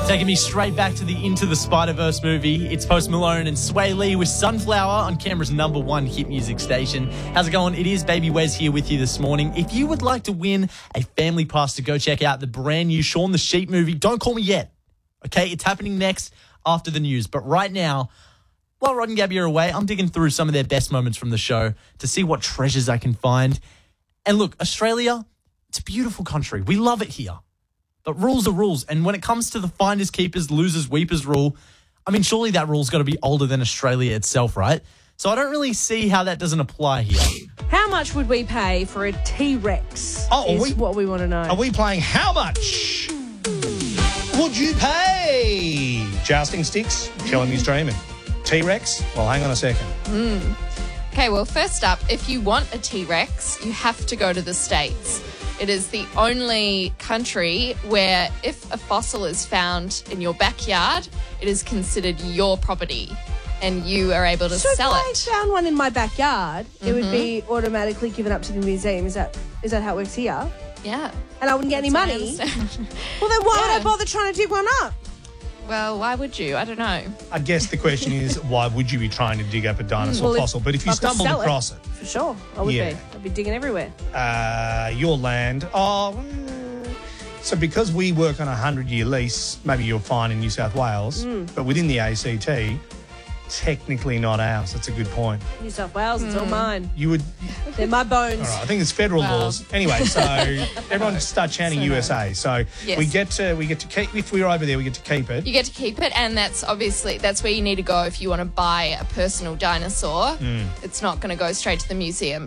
Taking me straight back to the Into the Spider-Verse movie. It's Post Malone and Sway Lee with Sunflower on Canberra's #1 hit music station. How's it going? It is Baby Wes here with you this morning. If you would like to win a family pass to go check out the brand new Shaun the Sheep movie, don't call me yet. Okay, it's happening next after the news. But right now, while Rod and Gabby are away, I'm digging through some of their best moments from the show to see what treasures I can find. And look, Australia, it's a beautiful country. We love it here. But rules are rules. And when it comes to the finders, keepers, losers, weepers rule, I mean, surely that rule's got to be older than Australia itself, right? So I don't really see how that doesn't apply here. How much would we pay for a T-Rex? What we want to know. Are we playing how much would you pay? Jousting sticks? Killing me streaming. T-Rex? Well, hang on a second. Okay, well, first up, if you want a T-Rex, you have to go to the States. It is the only country where if a fossil is found in your backyard, it is considered your property and you are able to sell if it. I found one in my backyard, it would be automatically given up to the museum. Is that how it works here? Yeah. And I wouldn't get any That's money? what I understand. Well, then why would Yeah. I bother trying to dig one up? Well, why would you? I don't know. I guess the question is, why would you be trying to dig up a dinosaur Well, fossil? But if you I could stumbled sell across it, For sure, I would Yeah. be. I'd be digging everywhere. your land. So because we work on a 100-year lease, maybe you're fine in New South Wales, but within the ACT, technically not ours. That's a good point. New South Wales, it's all mine. You would. They're my bones. All right, I think it's federal laws. Anyway, so everyone start chanting USA. So Yes. we get to keep. If we're over there, we get to keep it. You get to keep it, and that's where you need to go if you want to buy a personal dinosaur. It's not going to go straight to the museum.